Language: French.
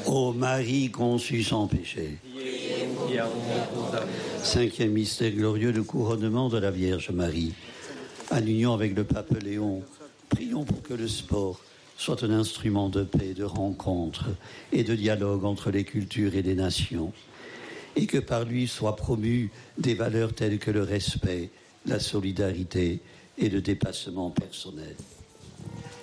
Ô Marie conçue sans péché. Cinquième mystère glorieux, le couronnement de la Vierge Marie. En union avec le pape Léon, prions pour que le sport soit un instrument de paix, de rencontre et de dialogue entre les cultures et les nations, et que par lui soient promues des valeurs telles que le respect, la solidarité et le dépassement personnel.